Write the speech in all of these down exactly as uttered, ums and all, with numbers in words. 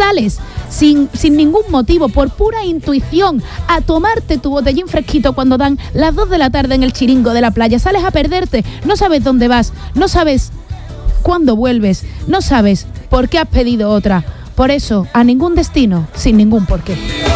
sales sin, sin ningún motivo, por pura intuición, a tomarte tu botellín fresquito cuando dan las dos de la tarde en el chiringo de la playa. Sales a perderte, no sabes dónde vas, no sabes cuándo vuelves, no sabes por qué has pedido otra. Por eso, a ningún destino, sin ningún porqué.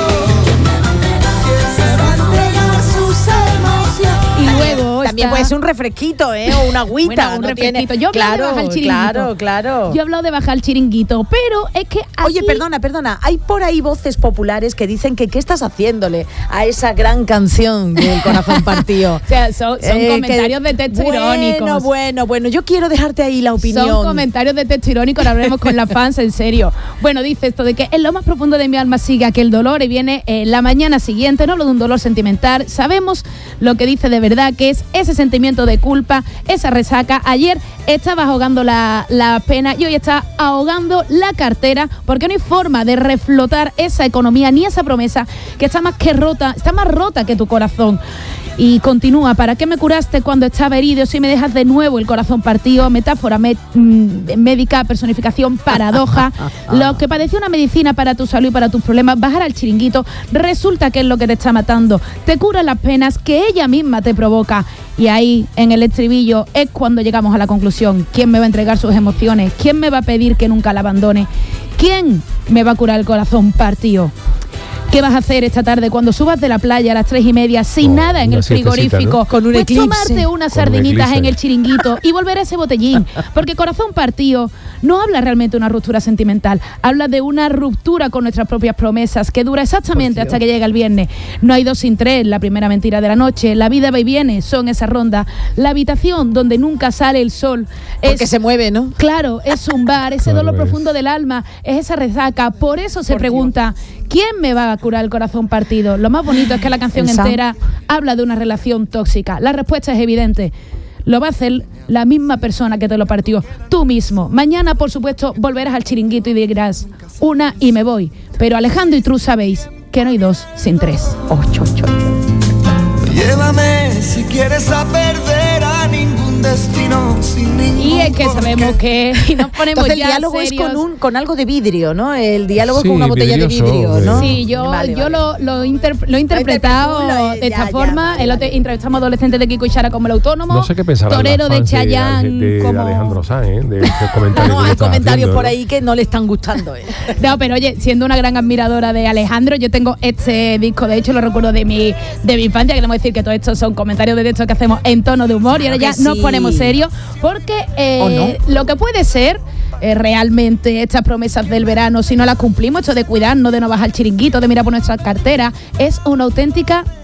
Y luego también está... puede ser un refresquito, ¿eh? O una agüita. Bueno, un no refresquito. Tiene... Yo he hablado claro, de bajar el chiringuito. Claro, claro. Yo he hablado de bajar el chiringuito, pero es que aquí... Oye, perdona, perdona. Hay por ahí voces populares que dicen que qué estás haciéndole a esa gran canción del corazón partido. O sea, son, son eh, comentarios que... de texto bueno, irónicos. Bueno, bueno, bueno. Yo quiero dejarte ahí la opinión. Son comentarios de texto irónico, ahora hablemos con las fans, en serio. Bueno, dice esto de que en lo más profundo de mi alma sigue aquel dolor y viene eh, la mañana siguiente, no hablo de un dolor sentimental. Sabemos lo que dice de verdad, que es ese sentimiento de culpa, esa resaca. Ayer estabas ahogando la, la pena y hoy estás ahogando la cartera, porque no hay forma de reflotar esa economía ni esa promesa que está más que rota, está más rota que tu corazón. Y continúa, ¿para qué me curaste cuando estaba herido si me dejas de nuevo el corazón partido? Metáfora me, mm, médica, personificación, paradoja. Lo que parecía una medicina para tu salud y para tus problemas, bajar al chiringuito, resulta que es lo que te está matando. Te cura las penas que ella misma te provoca. Y ahí, en el estribillo, es cuando llegamos a la conclusión. ¿Quién me va a entregar sus emociones? ¿Quién me va a pedir que nunca la abandone? ¿Quién me va a curar el corazón partido? ¿Qué vas a hacer esta tarde cuando subas de la playa a las tres y media sin oh, nada en el frigorífico? ¿no? Con un pues eclipse. Tomarte unas Con sardinitas un en el chiringuito y volver a ese botellín. Porque corazón partido no habla realmente de una ruptura sentimental, habla de una ruptura con nuestras propias promesas que dura exactamente hasta que llega el viernes. No hay dos sin tres, la primera mentira de la noche, la vida va y viene, son esa ronda. La habitación donde nunca sale el sol. Porque es, se mueve, ¿no? Claro, es un bar, ese Claro, dolor es. profundo del alma, es esa resaca. Por eso se Por pregunta, ¿quién me va a curar el corazón partido? Lo más bonito es que la canción Elsa. entera habla de una relación tóxica. La respuesta es evidente. Lo va a hacer la misma persona que te lo partió, tú mismo. Mañana, por supuesto, volverás al chiringuito y dirás, una y me voy. Pero Alejandro y Tru sabéis que no hay dos sin tres. Ocho, ocho, ocho. Llévame si quieres a perder a ningún destino sin ningún Y es que porqué. sabemos que y nos ponemos Entonces el ya diálogo serios. es con un con algo de vidrio, ¿no? El diálogo Sí, es con una botella de vidrioso, vidrio, güey. ¿no? Sí, yo, Vale, yo vale. lo, lo, inter- lo he interpretado interpretado, de esta ya, forma. ya, el otro vale. entrevistamos adolescente de Kiko y Sara como el autónomo. No sé qué pensarán Torero las de fans Chayanne de, de, como... Alejandro Sanz, ¿eh? De estos comentarios. No, que hay estás comentarios haciendo, por ¿no? ahí que no le están gustando, ¿eh? No, pero oye, siendo una gran admiradora de Alejandro, yo tengo este disco, de hecho lo recuerdo de mi de mi infancia, queremos decir que todo esto son comentarios de texto que hacemos en tono de humor y ahora ya Claro que nos sí. ponemos serios porque eh, ¿O no? lo que puede ser eh, realmente estas promesas del verano, si no las cumplimos, esto de cuidarnos, de no bajar el chiringuito, de mirar por nuestra cartera, es una auténtica